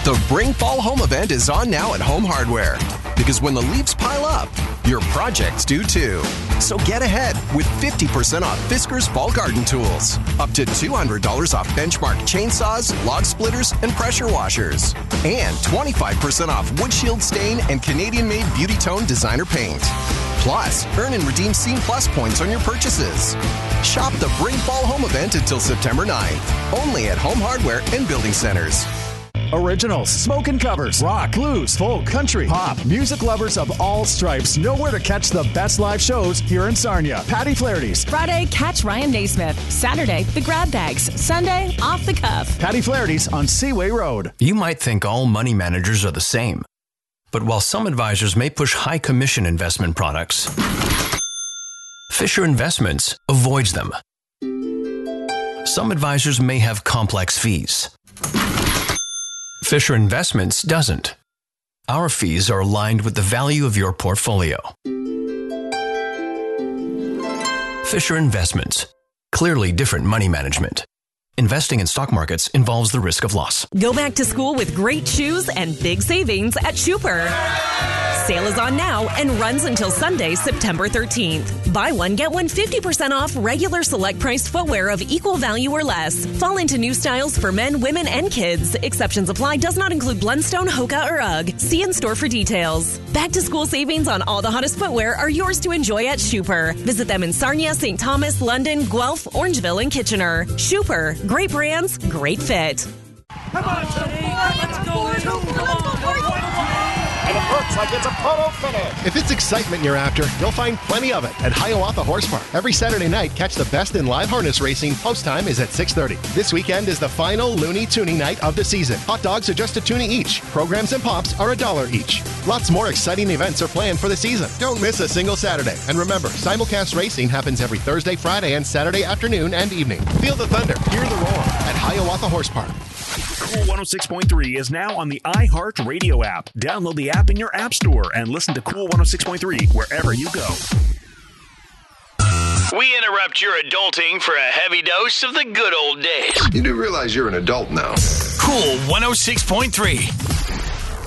The Bring Fall Home event is on now at Home Hardware. Because when the leaves pile up, your projects do too. So get ahead with 50% off Fiskars Fall Garden Tools. Up to $200 off Benchmark chainsaws, log splitters, and pressure washers. And 25% off Woodshield Stain and Canadian-made Beauty Tone designer paint. Plus, earn and redeem Scene Plus points on your purchases. Shop the Bring Fall Home event until September 9th. Only at Home Hardware and Building Centers. Originals, smoking covers, rock, blues, folk, country, pop, music lovers of all stripes know where to catch the best live shows here in Sarnia. Patty Flaherty's. Friday, catch Ryan Naismith. Saturday, the Grab Bags. Sunday, Off the Cuff. Patty Flaherty's on Seaway Road. You might think all money managers are the same. But while some advisors may push high commission investment products, Fisher Investments avoids them. Some advisors may have complex fees. Fisher Investments doesn't. Our fees are aligned with the value of your portfolio. Fisher Investments. Clearly different money management. Investing in stock markets involves the risk of loss. Go back to school with great shoes and big savings at Schuper. Sale is on now and runs until Sunday, September 13th. Buy one, get one 50% off regular select priced footwear of equal value or less. Fall into new styles for men, women, and kids. Exceptions apply. Does not include Blundstone, Hoka, or UGG. See in store for details. Back to school savings on all the hottest footwear are yours to enjoy at Schuper. Visit them in Sarnia, St. Thomas, London, Guelph, Orangeville, and Kitchener. Schuper. Great brands, great fit. Come on, let's go. And it looks like it's a photo finish. If it's excitement you're after, you'll find plenty of it at Hiawatha Horse Park. Every Saturday night, catch the best in live harness racing. Post time is at 6:30. This weekend is the final Looney Toonie night of the season. Hot dogs are just $1 each. Programs and pops are $1 each. Lots more exciting events are planned for the season. Don't miss a single Saturday. And remember, simulcast racing happens every Thursday, Friday, and Saturday afternoon and evening. Feel the thunder, hear the roar at Hiawatha Horse Park. Cool 106.3 is now on the iHeart Radio app. Download the app in your app store and listen to Cool 106.3 wherever you go. We interrupt your adulting for a heavy dose of the good old days. You do realize you're an adult now. Cool 106.3.